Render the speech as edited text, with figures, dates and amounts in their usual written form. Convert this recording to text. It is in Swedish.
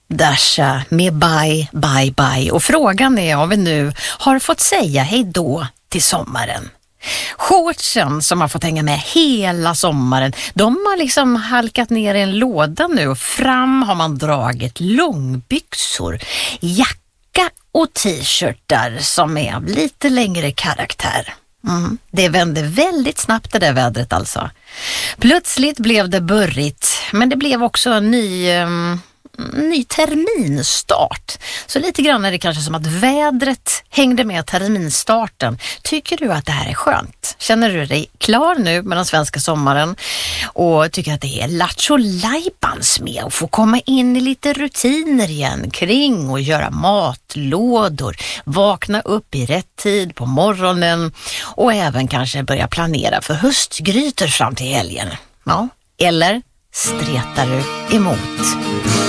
Dasha med bye, bye, bye. Och frågan är om vi nu har fått säga hej då till sommaren. Shortsen som har fått hänga med hela sommaren, de har liksom halkat ner i en låda nu och fram har man dragit långbyxor, jacka och t-shirtar som är av lite längre karaktär. Det vände väldigt snabbt det där vädret alltså. Plötsligt blev det burrigt, men det blev också en ny terminstart. Så lite grann är det kanske som att vädret hängde med terminstarten. Tycker du att det här är skönt? Känner du dig klar nu med den svenska sommaren och tycker att det är lattjo lajbans med att få komma in i lite rutiner igen kring och göra matlådor, vakna upp i rätt tid på morgonen och även kanske börja planera för höstgrytor fram till helgen? Ja, eller stretar du emot?